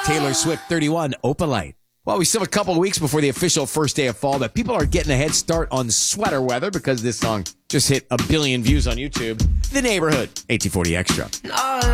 Taylor Swift 31, Opalite. Well, we still have a couple of weeks before the official first day of fall, but people are getting a head start on sweater weather because this song just hit 1 billion views on YouTube. The Neighborhood, 1840 Extra.